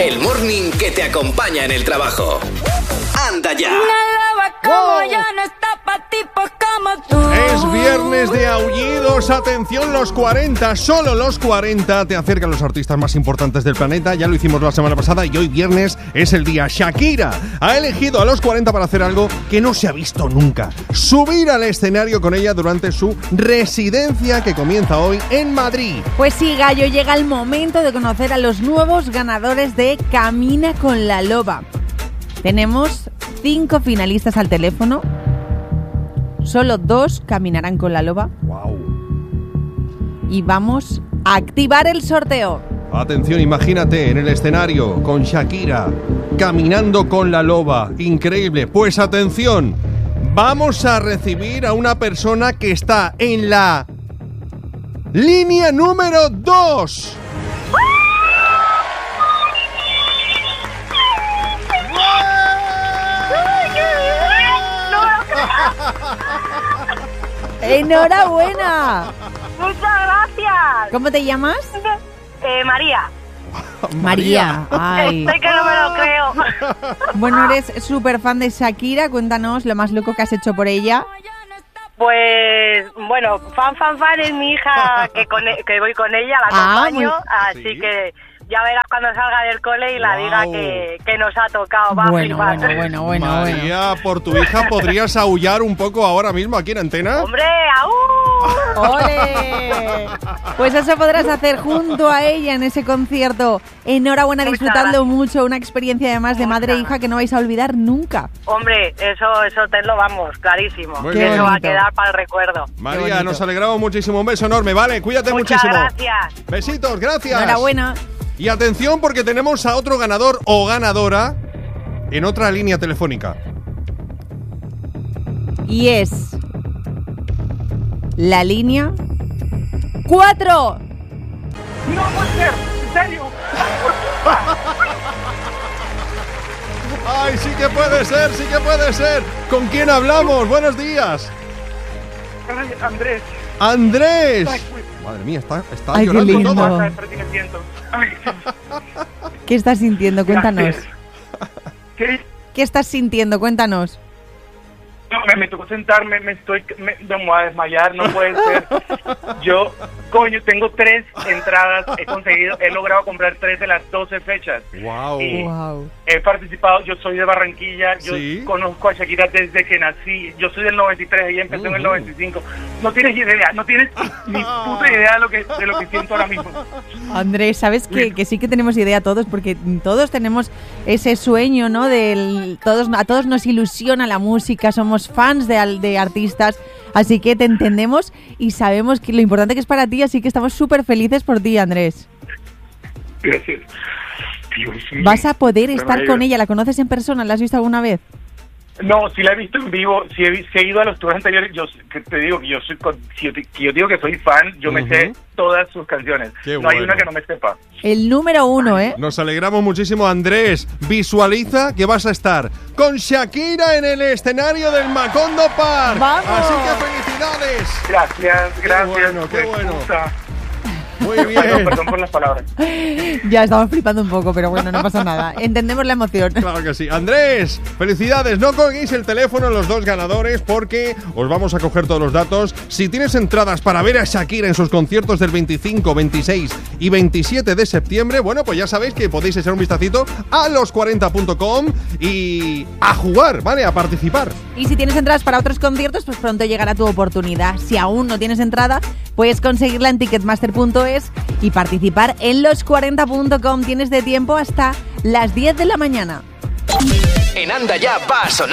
el morning que te acompaña en el trabajo. ¡Anda ya! Es viernes de aullidos, atención los 40, solo los 40 te acercan los artistas más importantes del planeta, ya lo hicimos la semana pasada y hoy viernes es el día. Shakira ha elegido a los 40 para hacer algo que no se ha visto nunca, subir al escenario con ella durante su residencia que comienza hoy en Madrid. Pues sí, Gallo, llega el momento de conocer a los nuevos ganadores de Camina con la Loba. Tenemos 5 finalistas al teléfono. Solo 2 caminarán con la loba. Wow. Y vamos a activar el sorteo. Atención, imagínate en el escenario con Shakira caminando con la loba. Increíble. Pues atención, vamos a recibir a una persona que está en la línea número 2. ¡Enhorabuena! Muchas gracias. ¿Cómo te llamas? María. María. Ay. Sé que no me lo creo. Bueno, eres súper fan de Shakira. Cuéntanos lo más loco que has hecho por ella. Pues, bueno, fan es mi hija, que voy con ella, la acompaño, así ¿Sí? que ya verás cuando salga del cole y la diga que nos ha tocado, va a flipar. Bueno. María, por tu hija podrías aullar un poco ahora mismo aquí en Antena. ¡Hombre, aú! ¡Ole! Pues eso podrás hacer junto a ella en ese concierto. Enhorabuena, Muchas disfrutando gracias. mucho, una experiencia además de madre e hija que no vais a olvidar nunca. Hombre, eso te lo vamos, clarísimo. Muy Que bien. eso va a bonito. quedar para el recuerdo. María, nos alegramos muchísimo. Un beso enorme, ¿vale? Cuídate Muchas muchísimo. gracias. Besitos, gracias. Enhorabuena. Y atención porque tenemos a otro ganador o ganadora en otra línea telefónica. Y es la línea 4. ¡No puede ser! ¡En serio! ¡Ay, sí que puede ser, sí que puede ser! ¿Con quién hablamos? Buenos días. Ay, Andrés. ¡Andrés! Ay, Madre mía, está Ay, qué llorando lindo. todo. ¿Sabes por qué me siento? Ay, ¿Qué estás sintiendo? Cuéntanos. gracias. ¿Qué? ¿Qué estás sintiendo? Cuéntanos. No, me tocó sentarme, me voy a desmayar, no puede ser. Yo, coño, tengo 3 entradas, he logrado comprar 3 de las 12 fechas. ¡Wow! Y Wow. he participado, yo soy de Barranquilla, yo ¿Sí? conozco a Shakira desde que nací, yo soy del 93, ella empezó en el 95. No tienes idea, no tienes ni puta idea de lo que siento ahora mismo. Andrés, ¿sabes que sí que tenemos idea todos? Porque todos tenemos ese sueño, ¿no? A todos nos ilusiona la música, somos fans de artistas, así que te entendemos y sabemos que lo importante que es para ti, así que estamos súper felices por ti, Andrés. Gracias. Dios mío. Vas a poder Se me estar ha con ido. ella, ¿la conoces en persona? ¿La has visto alguna vez? No, sí la he visto en vivo, sí he ido a los tours anteriores, yo que te digo que yo digo que soy fan, yo me sé todas sus canciones. Qué no hay bueno. una que no me sepa. El número 1, ¿eh? Nos alegramos muchísimo, Andrés. Visualiza que vas a estar con Shakira en el escenario del Macondo Park. ¡Vamos! Así que felicidades. Gracias. bueno, qué me bueno. gusta. Muy Perdón por las palabras. Ya estamos flipando un poco, pero bueno, no pasa nada. Entendemos la emoción. Claro que sí. Andrés, felicidades. No colguéis el teléfono los 2 ganadores porque os vamos a coger todos los datos. Si tienes entradas para ver a Shakira en sus conciertos del 25, 26 y 27 de septiembre, bueno, pues ya sabéis que podéis echar un vistacito a los40.com y a jugar, ¿vale? A participar. Y si tienes entradas para otros conciertos, pues pronto llegará tu oportunidad. Si aún no tienes entrada, puedes conseguirla en ticketmaster.es y participar en los40.com. Tienes de tiempo hasta las 10 de la mañana. En Anda Ya va a sonar